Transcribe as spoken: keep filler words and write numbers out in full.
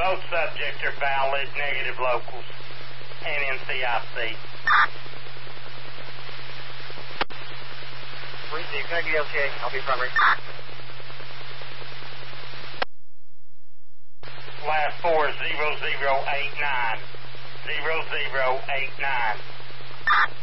Both subjects are valid negative locals and N C I C. Receive. Can I get L T A? I'll be primary. Last four zero zero eight nine. Zero zero eight nine.